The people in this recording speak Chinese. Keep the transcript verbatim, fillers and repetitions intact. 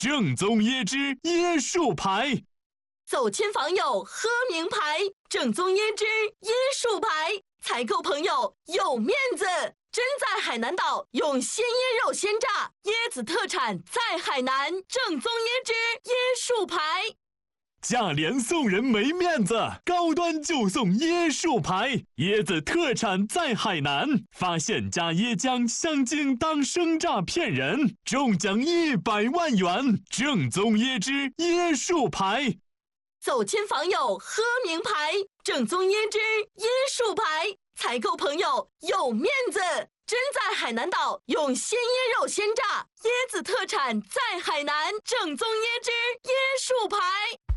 正宗椰汁椰树牌。 走亲访友喝名牌，正宗椰汁椰树牌，采购朋友有面子。真在海南岛用鲜椰肉鲜榨，椰子特产在海南，正宗椰汁椰树牌。 价廉送人没面子，高端就送椰树牌，椰子特产在海南，发现加椰浆香精当生榨骗人，中奖一百万元，正宗椰汁椰树牌。 走亲访友喝名牌，正宗椰汁椰树牌，采购朋友有面子。真在海南岛用鲜椰肉鲜榨，椰子特产在海南，正宗椰汁椰树牌。